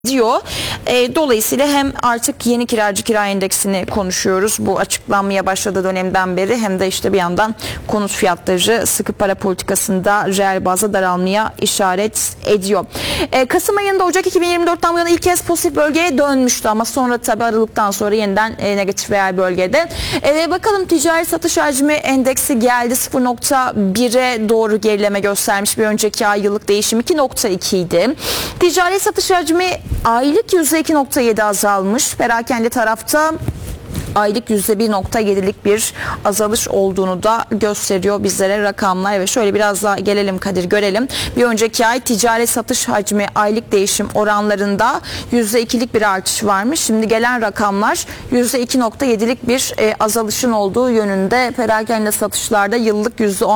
diyor. Dolayısıyla hem artık yeni kiracı kira endeksini konuşuyoruz bu açıklanmaya başladığı dönemden beri, hem de işte bir yandan konut fiyatları sıkı para politikasında reel bazda daralmaya işaret ediyor. Kasım ayında Ocak 2024'ten bu yana ilk kez pozitif bölgeye dönmüştü ama sonra tabi Aralık'tan sonra yeniden negatif reel bölgede. Bakalım, ticari satış hacmi endeksi geldi 0.1'e doğru gerileme göstermiş. Bir önceki ay yıllık değişim 2.2 idi. Ticari satış hacmi aylık %2.7 azalmış. Perakende tarafta aylık %1.7'lik bir azalış olduğunu da gösteriyor bizlere rakamlar. Ve şöyle biraz daha gelelim Kadir, görelim. Bir önceki ay ticari satış hacmi aylık değişim oranlarında %2'lik bir artış varmış. Şimdi gelen rakamlar %2.7'lik bir azalışın olduğu yönünde. Perakende satışlarda yıllık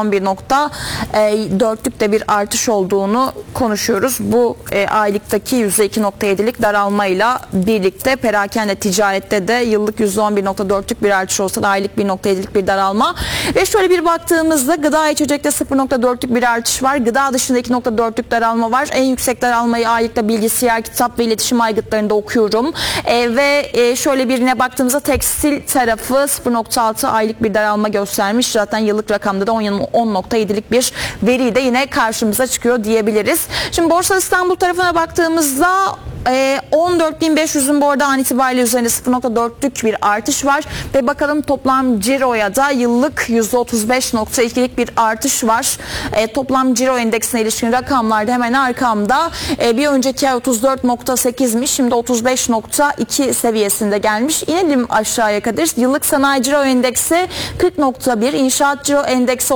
%11.4'lük de bir artış olduğunu konuşuyoruz. Bu aylıktaki %2.7'lik daralmayla birlikte perakende ticarette de yıllık %11.4'lük bir artış olsa da aylık 1.7'lik bir daralma. Ve şöyle bir baktığımızda gıda içecekte 0.4'lük bir artış var. Gıda dışında 2.4'lük daralma var. En yüksek daralmayı aylıkta bilgisayar, kitap ve iletişim aygıtlarında okuyorum. Ve şöyle birine baktığımızda tekstil tarafı 0.6 aylık bir daralma göstermiş. Zaten yıllık rakamda da 10.7'lik bir veri de yine karşımıza çıkıyor diyebiliriz. Şimdi Borsa İstanbul tarafına baktığımızda 14.500'ün bu arada an itibariyle üzerinde 0.4'lük bir artış var ve bakalım toplam ciroya da yıllık %35.2'lik bir artış var. Toplam ciro endeksine ilişkin rakamlarda hemen arkamda. Bir önceki ay 34.8'miş, şimdi 35.2 seviyesinde gelmiş. İnelim aşağıya kadar. Yıllık sanayi ciro endeksi 40.1, inşaat ciro endeksi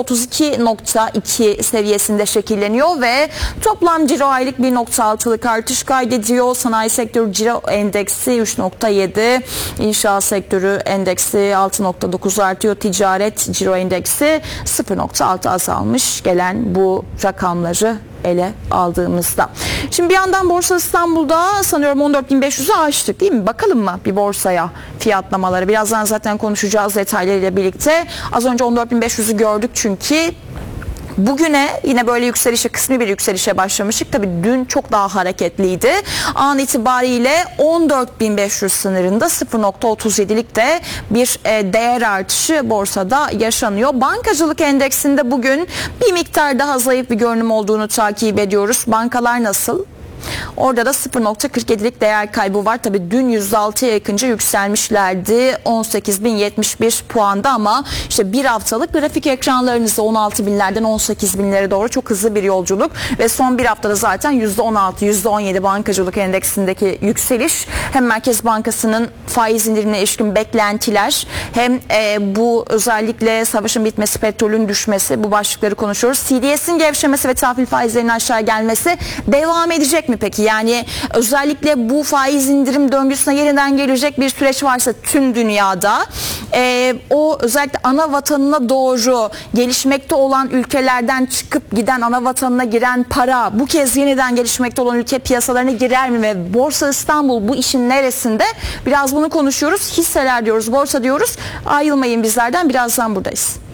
32.2 seviyesinde şekilleniyor ve toplam ciro aylık 1.6'lık artış kaydediyor. Sanayi sektörü ciro endeksi 3.7, inşaat sektörü endeksi 6.9 artıyor. Ticaret ciro endeksi 0.6 azalmış gelen bu rakamları ele aldığımızda. Şimdi bir yandan Borsa İstanbul'da sanıyorum 14.500'ü aştık değil mi? Bakalım mı bir borsaya, fiyatlamaları? Birazdan zaten konuşacağız detaylarıyla birlikte. Az önce 14.500'ü gördük çünkü bugüne yine böyle yükselişe, kısmi bir yükselişe başlamıştık. Tabii dün çok daha hareketliydi. An itibariyle 14.500 sınırında 0.37'lik de bir değer artışı borsada yaşanıyor. Bankacılık endeksinde bugün bir miktar daha zayıf bir görünüm olduğunu takip ediyoruz. Bankalar nasıl? Orada da 0.47'lik değer kaybı var. Tabii dün %6'ya yakınca yükselmişlerdi. 18.071 puanda ama işte bir haftalık grafik ekranlarınızda 16.000'lerden 18.000'lere doğru çok hızlı bir yolculuk ve son bir haftada zaten %16, %17 bankacılık endeksindeki yükseliş. Hem Merkez Bankası'nın faiz indirimine ilişkin beklentiler, hem bu özellikle savaşın bitmesi, petrolün düşmesi, bu başlıkları konuşuyoruz. CDS'in gevşemesi ve tahvil faizlerinin aşağı gelmesi devam edecek mi peki? Yani özellikle bu faiz indirim döngüsüne yeniden gelecek bir süreç varsa tüm dünyada, o özellikle ana vatanına doğru gelişmekte olan ülkelerden çıkıp giden, ana vatanına giren para bu kez yeniden gelişmekte olan ülke piyasalarına girer mi ve Borsa İstanbul bu işin neresinde? Biraz bunu konuşuyoruz. Hisseler diyoruz, borsa diyoruz. Ayrılmayın bizlerden, birazdan buradayız.